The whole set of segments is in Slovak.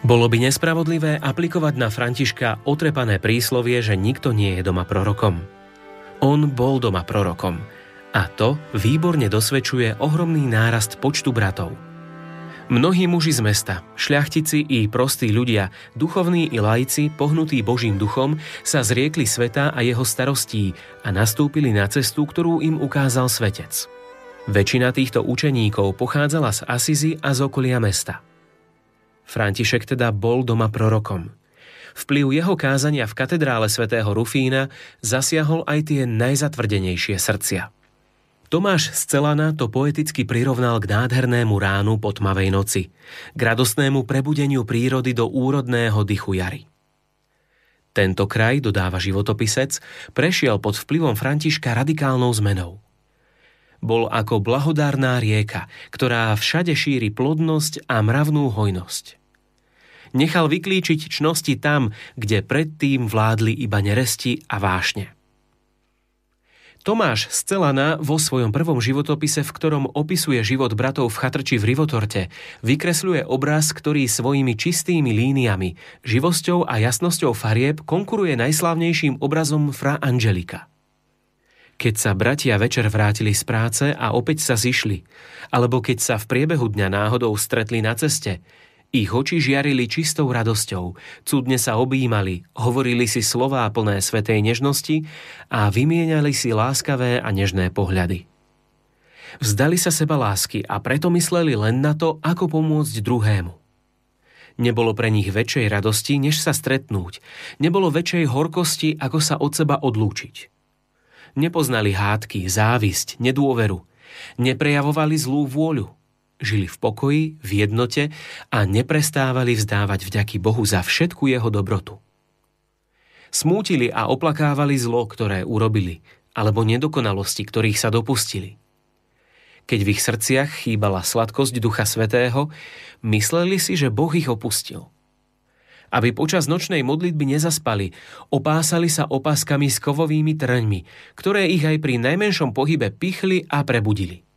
Bolo by nespravodlivé aplikovať na Františka otrepané príslovie, že nikto nie je doma prorokom. On bol doma prorokom a to výborne dosvedčuje ohromný nárast počtu bratov. Mnohí muži z mesta, šľachtici i prostí ľudia, duchovní i laici, pohnutí Božím duchom, sa zriekli sveta a jeho starostí a nastúpili na cestu, ktorú im ukázal svetec. Väčšina týchto učeníkov pochádzala z Asízy a z okolia mesta. František teda bol doma prorokom. Vplyv jeho kázania v katedrále svätého Rufína zasiahol aj tie najzatvrdenejšie srdcia. Tomáš z Celana to poeticky prirovnal k nádhernému ránu po tmavej noci, k radostnému prebudeniu prírody do úrodného dychu jary. Tento kraj, dodáva životopisec, prešiel pod vplyvom Františka radikálnou zmenou. Bol ako blahodárna rieka, ktorá všade šíri plodnosť a mravnú hojnosť. Nechal vyklíčiť čnosti tam, kde predtým vládli iba neresti a vášne. Tomáš z Celana vo svojom prvom životopise, v ktorom opisuje život bratov v Chatrči v Rivotorte, vykresľuje obraz, ktorý svojimi čistými líniami, živosťou a jasnosťou farieb konkuruje najslávnejším obrazom Fra Angelika. Keď sa bratia večer vrátili z práce a opäť sa zišli, alebo keď sa v priebehu dňa náhodou stretli na ceste, ich oči žiarili čistou radosťou, cudne sa objímali, hovorili si slová plné svätej nežnosti a vymieniali si láskavé a nežné pohľady. Vzdali sa seba lásky a preto mysleli len na to, ako pomôcť druhému. Nebolo pre nich väčšej radosti, než sa stretnúť, nebolo väčšej horkosti, ako sa od seba odlúčiť. Nepoznali hádky, závisť, nedôveru. Neprejavovali zlú vôľu. Žili v pokoji, v jednote a neprestávali vzdávať vďaky Bohu za všetku jeho dobrotu. Smútili a oplakávali zlo, ktoré urobili, alebo nedokonalosti, ktorých sa dopustili. Keď v ich srdciach chýbala sladkosť Ducha Svätého, mysleli si, že Boh ich opustil. Aby počas nočnej modlitby nezaspali, opásali sa opaskami s kovovými trňmi, ktoré ich aj pri najmenšom pohybe pichli a prebudili.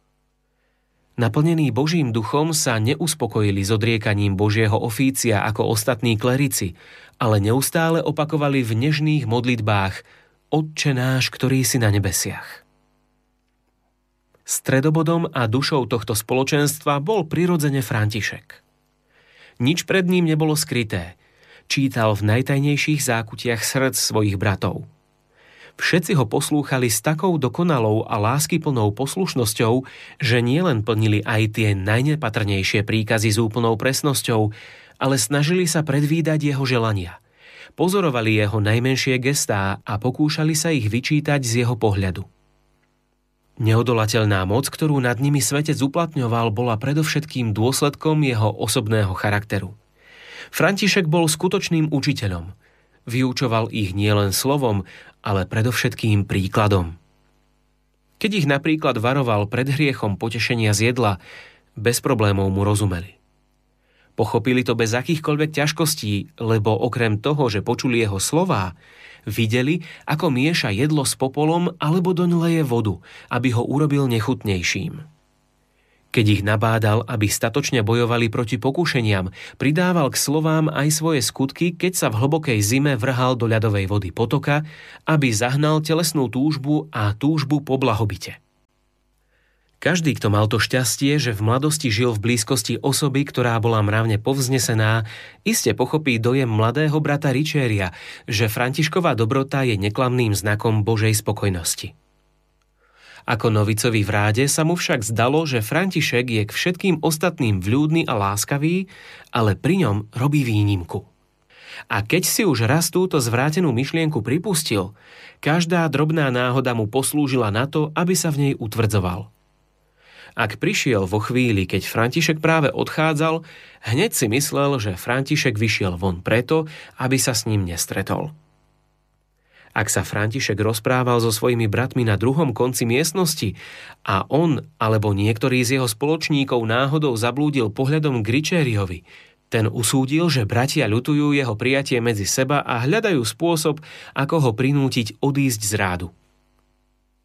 Naplnení Božím duchom sa neuspokojili s odriekaním Božieho ofícia ako ostatní klerici, ale neustále opakovali v nežných modlitbách Otče náš, ktorý si na nebesiach. Stredobodom a dušou tohto spoločenstva bol prirodzene František. Nič pred ním nebolo skryté. Čítal v najtajnejších zákutiach srdc svojich bratov. Všetci ho poslúchali s takou dokonalou a láskyplnou poslušnosťou, že nielen plnili aj tie najnepatrnejšie príkazy s úplnou presnosťou, ale snažili sa predvídať jeho želania. Pozorovali jeho najmenšie gestá a pokúšali sa ich vyčítať z jeho pohľadu. Neodolateľná moc, ktorú nad nimi svetec uplatňoval, bola predovšetkým dôsledkom jeho osobného charakteru. František bol skutočným učiteľom. Vyučoval ich nielen slovom, ale predovšetkým príkladom. Keď ich napríklad varoval pred hriechom potešenia z jedla, bez problémov mu rozumeli. Pochopili to bez akýchkoľvek ťažkostí, lebo okrem toho, že počuli jeho slová, videli, ako mieša jedlo s popolom alebo doň leje vodu, aby ho urobil nechutnejším. Keď ich nabádal, aby statočne bojovali proti pokúšeniam, pridával k slovám aj svoje skutky, keď sa v hlbokej zime vrhal do ľadovej vody potoka, aby zahnal telesnú túžbu a túžbu po blahobite. Každý, kto mal to šťastie, že v mladosti žil v blízkosti osoby, ktorá bola mravne povznesená, iste pochopí dojem mladého brata Richéria, že Františková dobrota je neklamným znakom Božej spokojnosti. Ako novicovi v ráde sa mu však zdalo, že František je k všetkým ostatným vľúdny a láskavý, ale pri ňom robí výnimku. A keď si už raz túto zvrátenú myšlienku pripustil, každá drobná náhoda mu poslúžila na to, aby sa v nej utvrdzoval. Ak prišiel vo chvíli, keď František práve odchádzal, hneď si myslel, že František vyšiel von preto, aby sa s ním nestretol. Ak sa František rozprával so svojimi bratmi na druhom konci miestnosti a on alebo niektorý z jeho spoločníkov náhodou zablúdil pohľadom k Richériovi, ten usúdil, že bratia ľutujú jeho prijatie medzi seba a hľadajú spôsob, ako ho prinútiť odísť z rádu.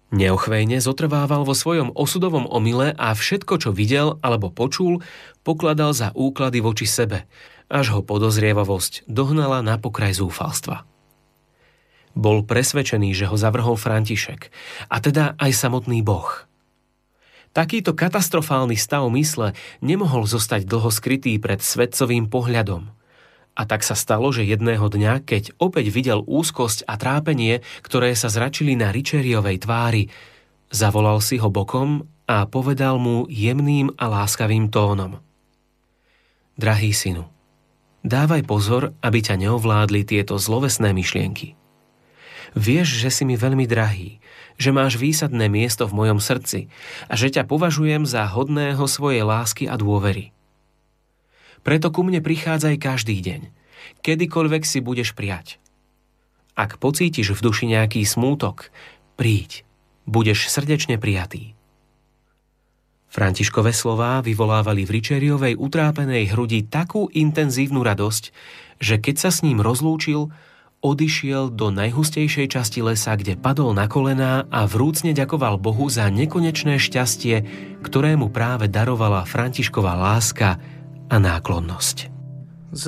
Neochvejne zotrvával vo svojom osudovom omyle a všetko, čo videl alebo počul, pokladal za úklady voči sebe, až ho podozrievavosť dohnala na pokraj zúfalstva. Bol presvedčený, že ho zavrhol František, a teda aj samotný Boh. Takýto katastrofálny stav mysle nemohol zostať dlho skrytý pred svetcovým pohľadom. A tak sa stalo, že jedného dňa, keď opäť videl úzkosť a trápenie, ktoré sa zračili na Richeriovej tvári, zavolal si ho bokom a povedal mu jemným a láskavým tónom: Drahý synu, dávaj pozor, aby ťa neovládli tieto zlovesné myšlienky. Vieš, že si mi veľmi drahý, že máš výsadné miesto v mojom srdci a že ťa považujem za hodného svojej lásky a dôvery. Preto ku mne prichádzaj každý deň, kedykoľvek si budeš prijať. Ak pocítiš v duši nejaký smútok, príď, budeš srdečne prijatý. Františkove slová vyvolávali v Richeriovej utrápenej hrudi takú intenzívnu radosť, že keď sa s ním rozlúčil, odišiel do najhustejšej časti lesa, kde padol na kolená a vrúcne ďakoval Bohu za nekonečné šťastie, ktoré mu práve darovala Františkova láska a náklonnosť.